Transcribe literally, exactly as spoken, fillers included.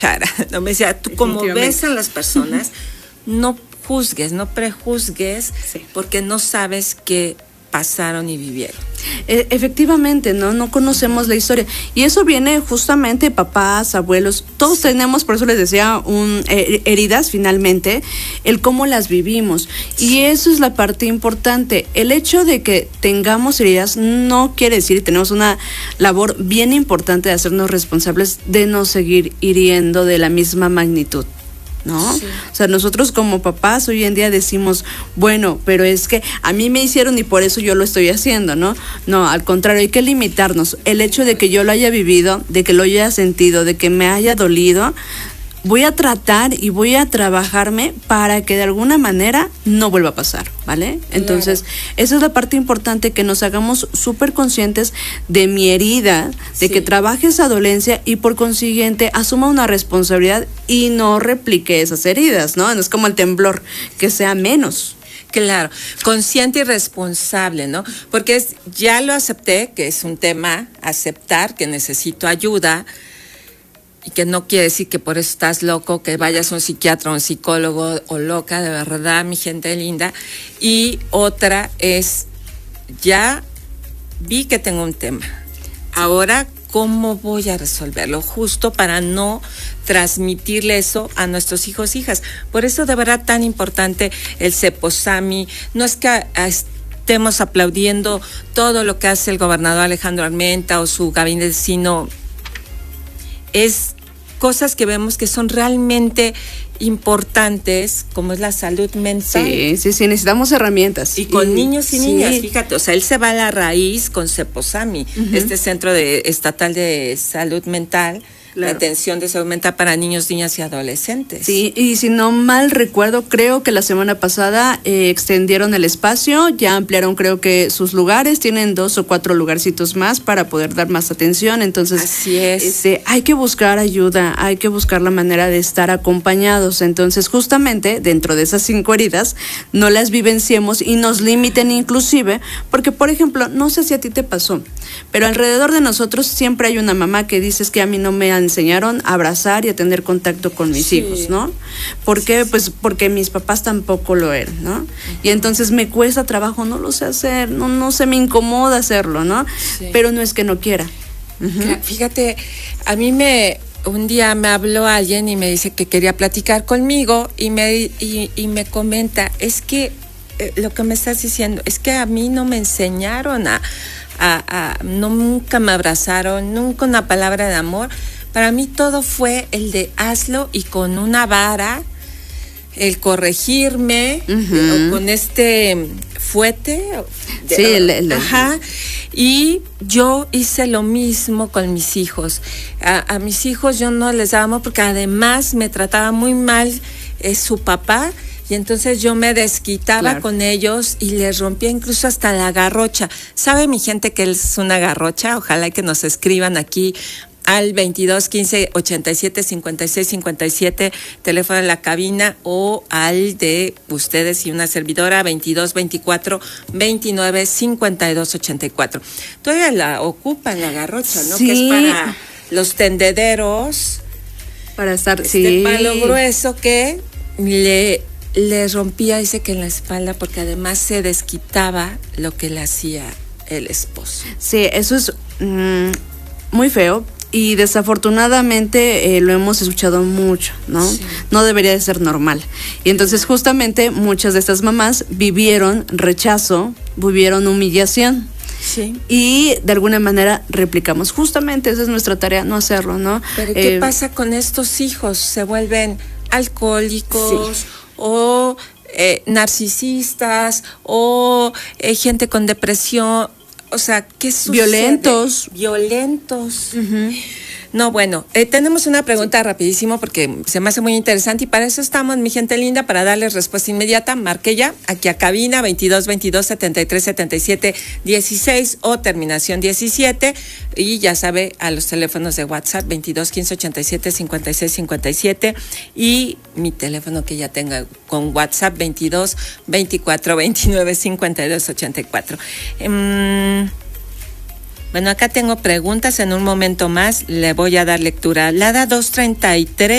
No me decía, tú como ves a las personas, no juzgues, no prejuzgues, sí, porque no sabes qué pasaron y vivieron. E- efectivamente, ¿no? No conocemos la historia. Y eso viene justamente de papás, abuelos, todos sí tenemos, por eso les decía, un, eh, heridas finalmente, el cómo las vivimos. Sí. Y eso es la parte importante. El hecho de que tengamos heridas no quiere decir, y tenemos una labor bien importante de hacernos responsables de no seguir hiriendo de la misma magnitud, ¿no? Sí. O sea, nosotros como papás hoy en día decimos, bueno, pero es que a mí me hicieron y por eso yo lo estoy haciendo, ¿no? No, al contrario, hay que limitarnos. El hecho de que yo lo haya vivido, de que lo haya sentido, de que me haya dolido, voy a tratar y voy a trabajarme para que de alguna manera no vuelva a pasar, ¿vale? Entonces, claro, esa es la parte importante, que nos hagamos súper conscientes de mi herida, de sí, que trabaje esa dolencia y por consiguiente asuma una responsabilidad y no replique esas heridas, ¿no? No es como el temblor, que sea menos. Claro, consciente y responsable, ¿no? Porque es, ya lo acepté, que es un tema, aceptar que necesito ayuda, y que no quiere decir que por eso estás loco, que vayas a un psiquiatra o un psicólogo o loca, de verdad, mi gente linda. Y otra es, ya vi que tengo un tema, ahora, ¿cómo voy a resolverlo? Justo para no transmitirle eso a nuestros hijos e hijas. Por eso, de verdad, tan importante el Ceposami. No es que a, a estemos aplaudiendo todo lo que hace el gobernador Alejandro Armenta o su gabinete, sino es cosas que vemos que son realmente importantes, como es la salud mental. Sí, sí, sí, necesitamos herramientas. Y con y, niños y sí, niñas, fíjate, o sea, él se va a la raíz con Ceposami, uh-huh, este centro de, estatal de salud mental, claro, la atención de salud mental para niños, niñas y adolescentes. Sí, y si no mal recuerdo, creo que la semana pasada eh, extendieron el espacio, ya ampliaron, creo que sus lugares, tienen dos o cuatro lugarcitos más para poder dar más atención. Entonces, así es. Este, hay que buscar ayuda, hay que buscar la manera de estar acompañados. Entonces, justamente dentro de esas cinco heridas, no las vivenciemos y nos limiten inclusive, porque, por ejemplo, no sé si a ti te pasó, pero alrededor de nosotros siempre hay una mamá que dice que a mí no me han enseñaron a abrazar y a tener contacto con mis sí. hijos, ¿no? ¿Por qué? Pues porque mis papás tampoco lo eran, ¿no? Uh-huh. Y entonces me cuesta trabajo, no lo sé hacer, no, no se me incomoda hacerlo, ¿no? Sí. Pero no es que no quiera. Uh-huh. Fíjate, a mí me, un día me habló alguien y me dice que quería platicar conmigo y me, y, y me comenta, es que eh, lo que me estás diciendo, es que a mí no me enseñaron a, a, a no, nunca me abrazaron, nunca una palabra de amor. Para mí todo fue el de hazlo y con una vara, el corregirme, uh-huh, o con este fuete. De, sí, el, el, ajá. Y yo hice lo mismo con mis hijos. A, a mis hijos yo no les daba amor porque además me trataba muy mal eh, su papá. Y entonces yo me desquitaba, claro, con ellos y les rompía incluso hasta la garrocha. ¿Sabe mi gente que es una garrocha? Ojalá que nos escriban aquí al veintidós quince ochenta y siete cincuenta y seis cincuenta y siete, teléfono en la cabina, o al de ustedes y una servidora, veintidós veinticuatro veintinueve cincuenta y dos ochenta y cuatro. Todavía la ocupan la garrocha, ¿no? Sí. Que es para los tendederos. Para estar, este sí. palo grueso que le, le rompía, dice que en la espalda, porque además se desquitaba lo que le hacía el esposo. Sí, eso es mmm, muy feo. Y desafortunadamente eh, lo hemos escuchado mucho, ¿no? Sí. No debería de ser normal. Y entonces justamente muchas de estas mamás vivieron rechazo, vivieron humillación. Sí. Y de alguna manera replicamos. Justamente esa es nuestra tarea, no hacerlo, ¿no? Pero ¿qué eh, pasa con estos hijos? ¿Se vuelven alcohólicos, sí, o eh, narcisistas o eh, gente con depresión? O sea, ¿qué sucede? Violentos. Violentos. Uh-huh. No, bueno, eh, tenemos una pregunta sí. rapidísimo porque se me hace muy interesante y para eso estamos, mi gente linda, para darles respuesta inmediata. Marque ya aquí a cabina veintidós veintidós setenta y tres setenta y siete dieciséis o terminación diecisiete, y ya sabe, a los teléfonos de WhatsApp veintidós quince ochenta y siete cincuenta y seis cincuenta y siete y mi teléfono que ya tenga con WhatsApp veintidós veinticuatro veintinueve cincuenta y dos ochenta y cuatro. Um, Bueno, acá tengo preguntas, en un momento más le voy a dar lectura. Lada dos treinta y tres.